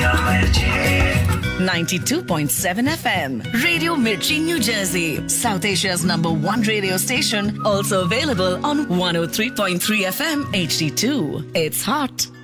92.7 FM. Radio Mirchi, New Jersey. South Asia's #1 radio station. Also available on 103.3 FM HD2. It's hot.